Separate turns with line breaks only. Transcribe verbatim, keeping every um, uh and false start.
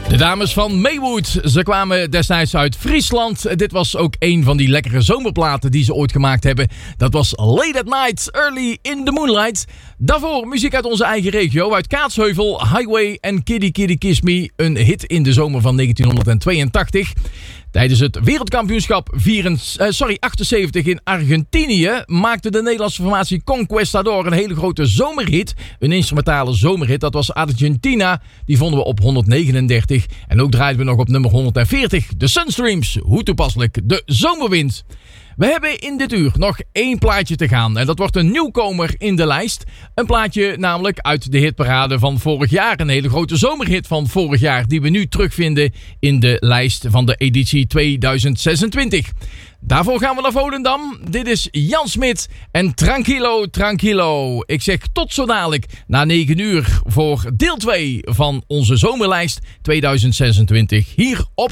De dames van Maywood, ze kwamen destijds uit Friesland. Dit was ook een van die lekkere zomerplaten die ze ooit gemaakt hebben. Dat was Late at Night, Early in the Moonlight. Daarvoor muziek uit onze eigen regio, uit Kaatsheuvel, Highway en Kitty Kitty Kiss Me. Een hit in de zomer van negentienhonderdtweeëntachtig. Tijdens het wereldkampioenschap achtenzeventig in Argentinië maakte de Nederlandse formatie Conquistador een hele grote zomerhit. Een instrumentale zomerhit, dat was Argentina. Die vonden we op honderdnegenendertig. En ook draaiden we nog op nummer honderdveertig. De Sunstreams, hoe toepasselijk, de zomerwind. We hebben in dit uur nog één plaatje te gaan. En dat wordt een nieuwkomer in de lijst. Een plaatje namelijk uit de hitparade van vorig jaar. Een hele grote zomerhit van vorig jaar. Die we nu terugvinden in de lijst van de editie tweeduizend zesentwintig. Daarvoor gaan we naar Volendam. Dit is Jan Smit en Tranquilo, Tranquilo. Ik zeg tot zo dadelijk na negen uur voor deel twee van onze zomerlijst tweeduizend zesentwintig. Hier op